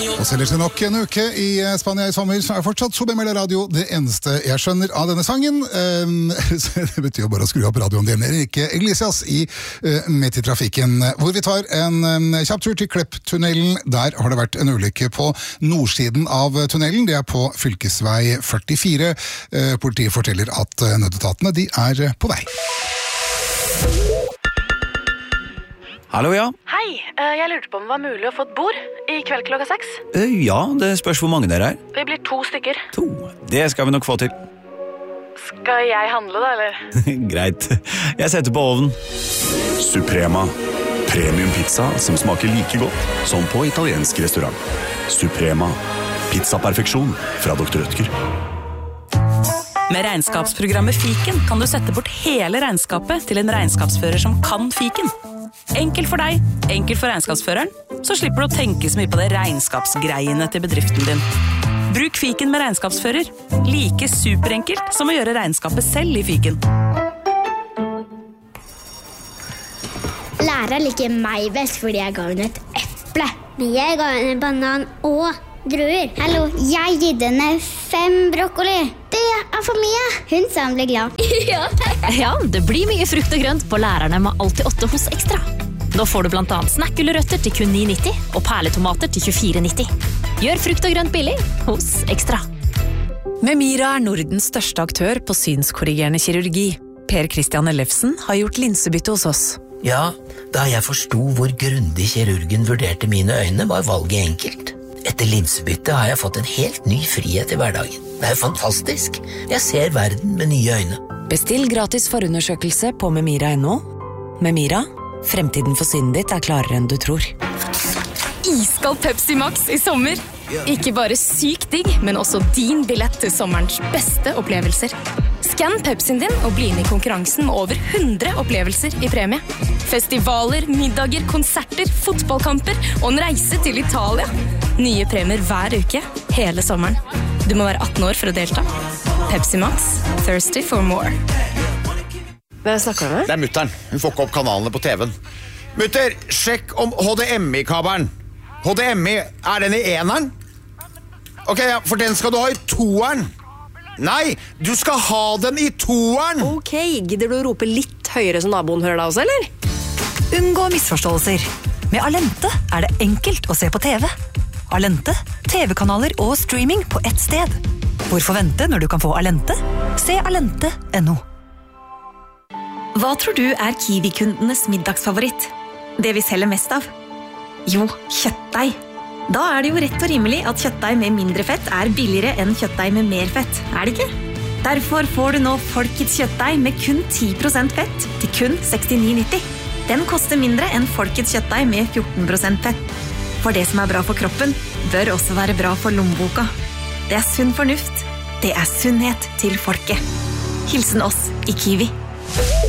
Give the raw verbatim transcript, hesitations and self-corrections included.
Og selv til nok en uke i Spania i sommer, så er fortsatt Sube Mela Radio det eneste jeg skjønner av denne sangen. Det betyr jo bare å skru opp radioen din, Enrique Iglesias i Midt i trafikken, hvor vi tar en kjapp tur til Klepptunnelen. Der har det vært en ulykke på nordsiden av tunnelen, det er på fylkesvei førtifire. Politiet forteller at nødetatene de er på vei. Hallo, ja. Hei, jeg lurte på om det var mulig å få et bord i kveld klokka seks. Ja, det spørs hvor mange dere er. Vi blir to stykker. To, det skal vi nok få til. Skal jeg handle da, eller? Greit, jeg setter på ovnen. Suprema, premium pizza som smaker like godt som på italiensk restaurant. Suprema, pizza-perfeksjon fra doktor Rødtger. Med regnskapsprogrammet Fiken kan du sette bort hele regnskapet til en regnskapsfører som kan Fiken. Enkelt for deg, enkelt for regnskapsføreren, så slipper du å tenke så mye på det regnskapsgreiene til bedriften din. Bruk Fiken med regnskapsfører. Like superenkelt som å gjøre regnskapet selv i Fiken. Læreren liker meg best fordi jeg ga henne et eple. Men jeg ga henne en banan og druer. Hallo, jeg gitt henne fem brokkoli. Det er for mye. Hun sa hun ble glad. Ja. Ja, det blir mye frukt og grønt på lærerne med alltid åtte hos Ekstra. Nå får du blant annet snakkgulrøtter til kun ni nitti og perletomater til tjuefire nitti. Gjør frukt og grønt billig hos Ekstra. Memira er Nordens største aktør på synskorrigerende kirurgi. Per Christian Ellefsen har gjort linsebytte hos oss. Ja, da jeg forsto hvor grundig kirurgen vurderte mine øyne, var valget enkelt. Etter linsebytte har jeg fått en helt ny frihet i hverdagen. Det er fantastisk. Jeg ser verden med nye øyne. Bestill gratis forundersøkelse på memira punktum no. Memira, fremtiden for synet ditt er klarere enn du tror. Iskald Pepsi Max i sommer. Ikke bare sykt digg, men også din billett til sommerens beste opplevelser. Skann Pepsien din og bli med i konkurransen med over hundre opplevelser i premie. Festivaler, middager, konserter, fotballkamper og en reise til Italia. Nye premier hver uke, hele sommeren. Du må være atten år for å delta. Pepsi Max, thirsty for more. Hvem snakker du med? Det er mutteren. Hun får ikke opp kanalene på T V-en. Mutter, sjekk om H D M I-kabelen. H D M I, er den i eneren? Ok, ja, for den skal du ha i toeren. Nei, du skal ha den i toeren. Ok, gidder du å rope litt høyere så naboen hører deg også, eller? Unngå misforståelser. Med Alente er det enkelt å se på T V. Alente, T V-kanaler og streaming på ett sted. Hvorfor vente når du kan få Alente? Se alente punktum no. Hva tror du er Kiwi-kundenes middagsfavoritt? Det vi selger mest av? Jo, kjøttdeig. Da er det jo rett og rimelig at kjøttdeig med mindre fett er billigere enn kjøttdeig med mer fett, er det ikke? Derfor får du nå Folkets kjøttdeig med kun ti prosent fett til kun sekstini nitti. Den koster mindre enn Folkets kjøttdeig med fjorten prosent fett. For det som er bra for kroppen, bør også være bra for lommeboka. Det er sunn fornuft. Det er sunnhet til folket. Hilsen oss i Kiwi.